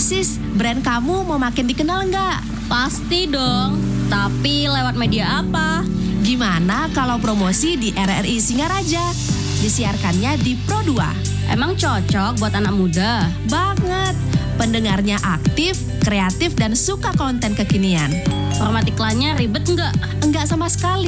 Sis, brand kamu mau makin dikenal nggak? Pasti dong, tapi lewat media apa? Gimana kalau promosi di RRI Singaraja? Disiarkannya di Pro 2. Emang cocok buat anak muda? Banget. Pendengarnya aktif, kreatif, dan suka konten kekinian. Format iklannya ribet nggak? Enggak sama sekali.